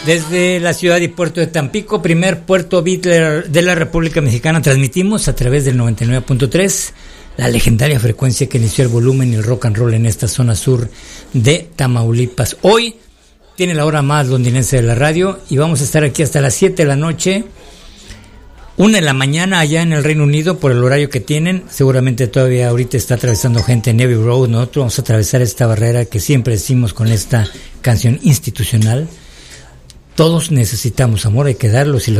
Desde la ciudad y puerto de Tampico, primer puerto de la República Mexicana, transmitimos a través del 99.3, la legendaria frecuencia que inició el volumen y el rock and roll en esta zona sur de Tamaulipas. Hoy tiene la hora más londinense de la radio y vamos a estar aquí hasta las 7 de la noche, 1 de la mañana allá en el Reino Unido por el horario que tienen. Seguramente todavía ahorita está atravesando gente en Abbey Road. Nosotros vamos a atravesar esta barrera que siempre decimos con esta canción institucional. Todos necesitamos amor, hay que darlo. Si